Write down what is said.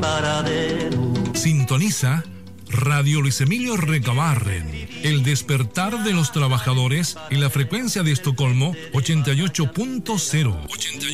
varadero. Sintoniza Radio Luis Emilio Recabarren, el despertar de los trabajadores en la frecuencia de Estocolmo 88.0.